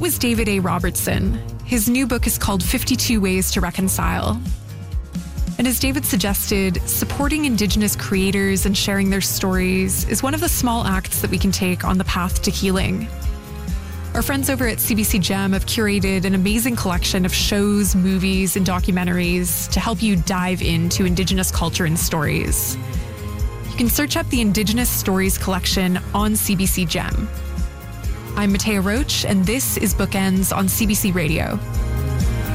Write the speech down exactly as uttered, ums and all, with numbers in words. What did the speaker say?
was David A. Robertson. His new book is called fifty-two Ways to Reconcile. And as David suggested, supporting Indigenous creators and sharing their stories is one of the small acts that we can take on the path to healing. Our friends over at C B C Gem have curated an amazing collection of shows, movies, and documentaries to help you dive into Indigenous culture and stories. You can search up the Indigenous Stories collection on C B C Gem. I'm Matea Roach, and this is Bookends on C B C Radio.